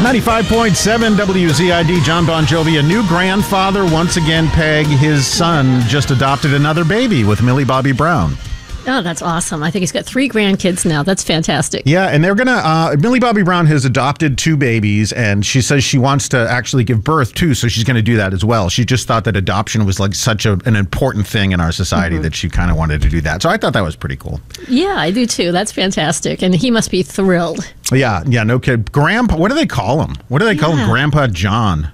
95.7 WZID, John Bon Jovi, a new grandfather once again. Peg, his son, just adopted another baby with Millie Bobby Brown. Oh, that's awesome. I think he's got 3 grandkids now. That's fantastic. Yeah, and they're going to, Millie Bobby Brown has adopted 2 babies, and she says she wants to actually give birth too, so she's going to do that as well. She just thought that adoption was like such an important thing in our society that she kind of wanted to do that. So I thought that was pretty cool. Yeah, I do too. That's fantastic. And he must be thrilled. Yeah, no kid. Grandpa, what do they call him? What do they call him? Grandpa John.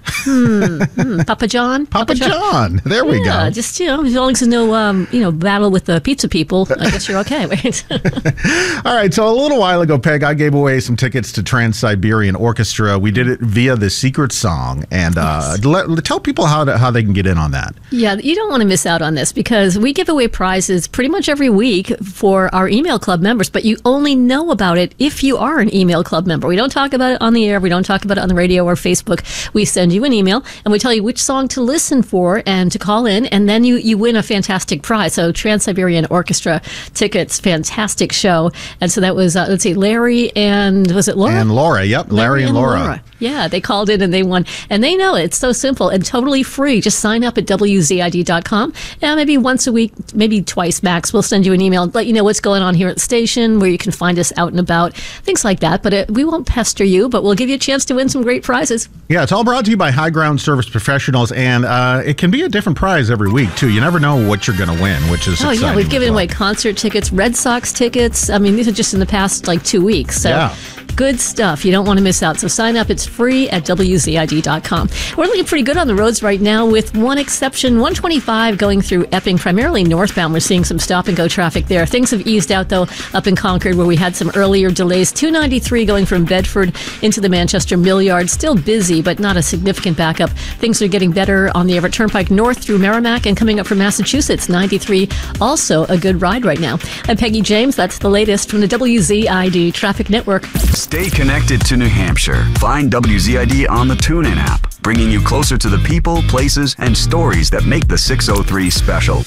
Papa John? Papa John. There we go. Yeah, just, as long as there's no, battle with the pizza people, I guess you're okay, right? All right, so a little while ago, Peg, I gave away some tickets to Trans-Siberian Orchestra. We did it via the Secret Song, and tell people how they can get in on that. Yeah, you don't want to miss out on this because we give away prizes pretty much every week for our email club members, but you only know about it if you are an email club member. We don't talk about it on the air. We don't talk about it on the radio or Facebook. We send you an email, and we tell you which song to listen for and to call in, and then you win a fantastic prize. So Trans-Siberian Orchestra tickets, fantastic show. And so that was, let's see, Larry and, was it Laura? And Laura, yep. Larry and Laura. Yeah, they called in and they won. And they know it's so simple and totally free. Just sign up at WZID.com. And maybe once a week, maybe twice max, we'll send you an email, let you know what's going on here at the station, where you can find us out and about, things like that. But we won't pester you, but we'll give you a chance to win some great prizes. Yeah, it's all brought to you by High Ground Service Professionals, and it can be a different prize every week, too. You never know what you're going to win, which is exciting. Yeah, we've given away concert tickets, Red Sox tickets. I mean, these are just in the past, 2 weeks. So. Yeah. Good stuff. You don't want to miss out. So sign up. It's free at WZID.com. We're looking pretty good on the roads right now with one exception. 125 going through Epping, primarily northbound. We're seeing some stop-and-go traffic there. Things have eased out, though, up in Concord where we had some earlier delays. 293 going from Bedford into the Manchester Mill Yard. Still busy, but not a significant backup. Things are getting better on the Everett Turnpike north through Merrimack and coming up from Massachusetts. 93, also a good ride right now. I'm Peggy James. That's the latest from the WZID Traffic Network. Stay connected to New Hampshire. Find WZID on the TuneIn app, bringing you closer to the people, places, and stories that make the 603 special.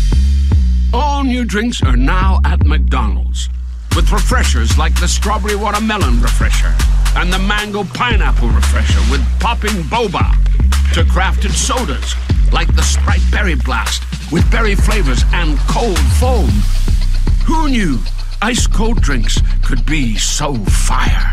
All new drinks are now at McDonald's, with refreshers like the Strawberry Watermelon Refresher and the Mango Pineapple Refresher with popping boba, to crafted sodas like the Sprite Berry Blast with berry flavors and cold foam. Who knew ice-cold drinks could be so fire?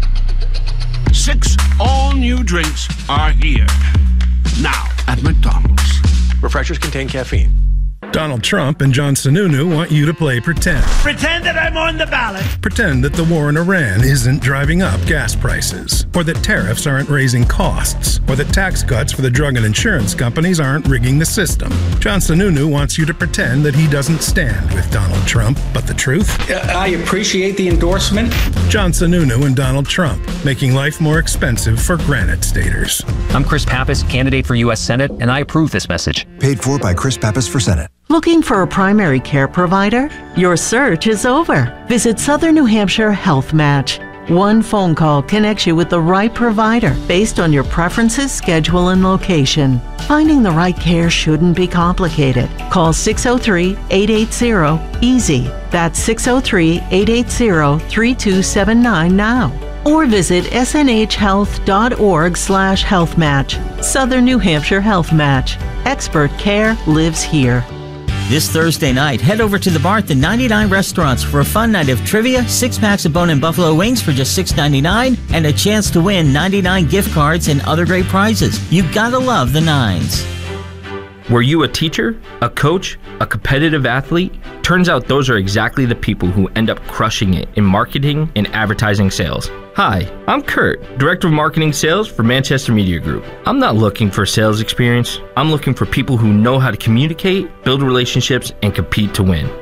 6 all-new drinks are here, now at McDonald's. Refreshers contain caffeine. Donald Trump and John Sununu want you to play pretend. Pretend that I'm on the ballot. Pretend that the war in Iran isn't driving up gas prices, or that tariffs aren't raising costs, or that tax cuts for the drug and insurance companies aren't rigging the system. John Sununu wants you to pretend that he doesn't stand with Donald Trump, but the truth? I appreciate the endorsement. John Sununu and Donald Trump, making life more expensive for Granite Staters. I'm Chris Pappas, candidate for U.S. Senate, and I approve this message. Paid for by Chris Pappas for Senate. Looking for a primary care provider? Your search is over. Visit Southern New Hampshire Health Match. One phone call connects you with the right provider based on your preferences, schedule, and location. Finding the right care shouldn't be complicated. Call 603-880-EASY. That's 603-880-3279 now. Or visit snhhealth.org/healthmatch. Southern New Hampshire Health Match. Expert care lives here. This Thursday night, head over to the Barth and 99 Restaurants for a fun night of trivia, 6 packs of bone-in buffalo wings for just $6.99, and a chance to win 99 gift cards and other great prizes. You gotta love the Nines. Were you a teacher, a coach, a competitive athlete? Turns out those are exactly the people who end up crushing it in marketing and advertising sales. Hi, I'm Kurt, Director of Marketing Sales for Manchester Media Group. I'm not looking for sales experience. I'm looking for people who know how to communicate, build relationships, and compete to win.